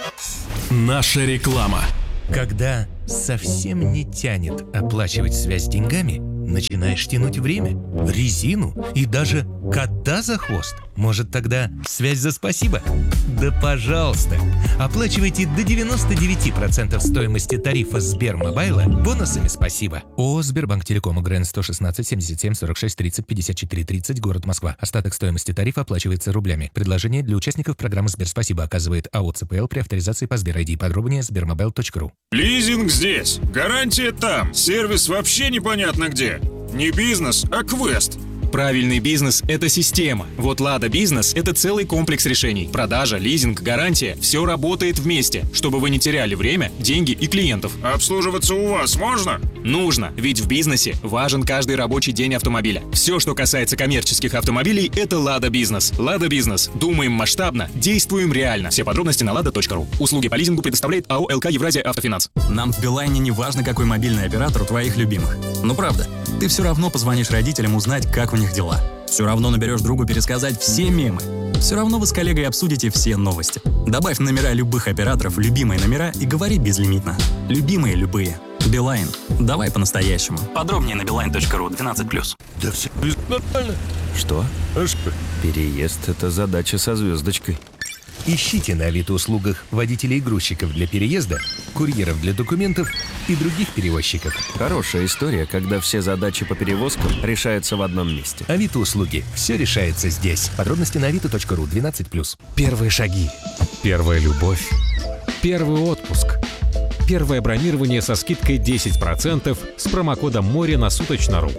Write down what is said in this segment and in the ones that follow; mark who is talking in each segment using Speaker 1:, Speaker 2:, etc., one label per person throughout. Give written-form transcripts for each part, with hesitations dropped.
Speaker 1: Наша реклама.
Speaker 2: Когда совсем не тянет оплачивать связь деньгами, начинаешь тянуть время, резину и даже кота за хвост. Может, тогда связь за спасибо? Да пожалуйста! Оплачивайте до 99% стоимости тарифа Сбермобайла бонусами спасибо. ООО «Сбербанк Телеком», УГРН 116 77 46 30 54 30, город Москва. Остаток стоимости тарифа оплачивается рублями. Предложение для участников программы «Сберспасибо» оказывает АО «ЦПЛ» при авторизации по Сбер-ID. Подробнее sbermobile.ru.
Speaker 3: Лизинг здесь, гарантия там, сервис вообще непонятно где. Не бизнес, а квест.
Speaker 4: Правильный бизнес – это система. Вот «Лада Бизнес» – это целый комплекс решений. Продажа, лизинг, гарантия – все работает вместе, чтобы вы не теряли время, деньги и клиентов.
Speaker 3: Обслуживаться у вас можно?
Speaker 4: Нужно, ведь в бизнесе важен каждый рабочий день автомобиля. Все, что касается коммерческих автомобилей – это «Лада Бизнес». «Лада Бизнес». Думаем масштабно, действуем реально. Все подробности на lada.ru. Услуги по лизингу предоставляет АО «ЛК Евразия Автофинанс».
Speaker 5: Нам в Билайне не важно, какой мобильный оператор у твоих любимых. Ну правда, ты все равно позвонишь родителям узнать, как у них дела. Все равно наберешь другу пересказать все мемы. Все равно вы с коллегой обсудите все новости. Добавь номера любых операторов в любимые номера и говори безлимитно. Любимые любые. Билайн. Давай по-настоящему. Подробнее на beeline.ru 12+.
Speaker 2: Да все нормально.
Speaker 6: Что? Переезд – это задача со звездочкой.
Speaker 2: Ищите на Авито-услугах водителей-грузчиков для переезда, курьеров для документов и других перевозчиков.
Speaker 6: Хорошая история, когда все задачи по перевозкам решаются в одном месте.
Speaker 2: Авито-услуги. Все решается здесь. Подробности на avito.ru 12+.
Speaker 7: Первые шаги. Первая любовь. Первый отпуск. Первое бронирование со скидкой 10% с промокодом «Море» на Суточно.ру.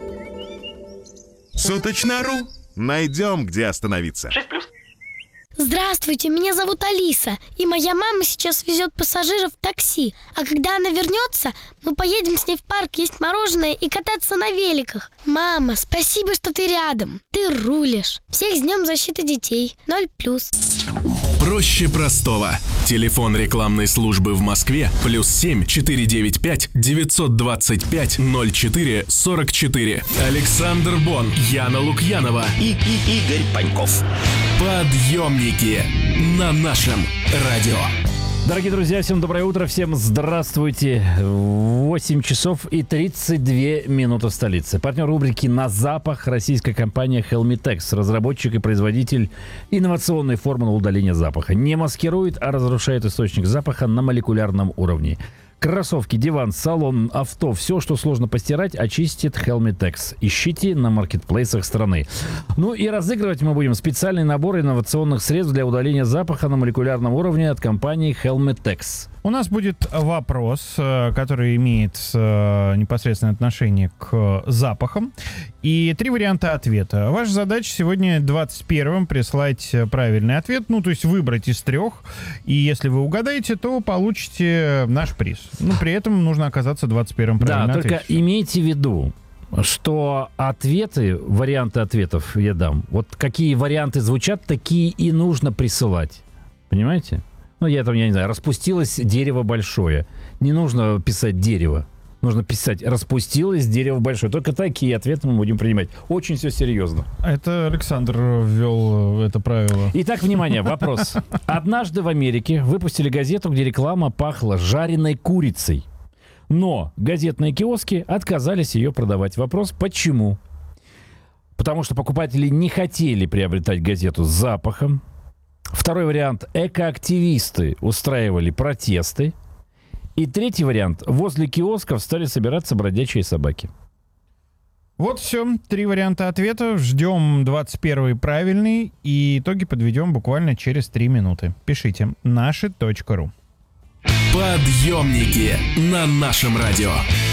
Speaker 8: Суточно.ру. Найдем, где остановиться.
Speaker 9: 6+. Здравствуйте, меня зовут Алиса, и моя мама сейчас везет пассажиров в такси. А когда она вернется, мы поедем с ней в парк есть мороженое и кататься на великах. Мама, спасибо, что ты рядом. Ты рулишь. Всех с Днем защиты детей. 0+.
Speaker 1: Проще простого. Телефон рекламной службы в Москве +7 495 925 04 44. Александр Бон, Яна Лукьянова
Speaker 10: и Игорь Паньков.
Speaker 1: Подъемники на нашем радио.
Speaker 11: Дорогие друзья, всем доброе утро, всем здравствуйте. 8 часов и 32 минуты в столице. Партнер рубрики «На запах» российская компания Helmitex, разработчик и производитель инновационной формулы удаления запаха. Не маскирует, а разрушает источник запаха на молекулярном уровне. Кроссовки, диван, салон, авто, все, что сложно постирать, очистит Helmitex. Ищите на маркетплейсах страны. Ну и разыгрывать мы будем специальный набор инновационных средств для удаления запаха на молекулярном уровне от компании Helmitex.
Speaker 12: У нас будет вопрос, который имеет непосредственное отношение к запахам. И 3 варианта ответа. Ваша задача сегодня 21-м прислать правильный ответ. Ну, то есть выбрать из 3. И если вы угадаете, то получите наш приз. Ну, при этом нужно оказаться 21-м правильно.
Speaker 11: Да, только имейте в виду, что ответы, варианты ответов я дам. Вот какие варианты звучат, такие и нужно присылать. Понимаете? Ну, я не знаю, распустилось дерево большое. Не нужно писать дерево. Нужно писать «распустилось дерево большое». Только такие ответы мы будем принимать. Очень все серьезно.
Speaker 12: Это Александр ввел это правило.
Speaker 11: Итак, внимание, вопрос. Однажды в Америке выпустили газету, где реклама пахла жареной курицей. Но газетные киоски отказались ее продавать. Вопрос, почему? Потому что покупатели не хотели приобретать газету с запахом. Второй вариант. Экоактивисты устраивали протесты. И третий вариант. Возле киосков стали собираться бродячие собаки.
Speaker 12: Вот все. 3 варианта ответов. Ждем 21-й правильный. И итоги подведем буквально через 3 минуты. Пишите. Наши.ру.
Speaker 1: Подъемники на нашем радио.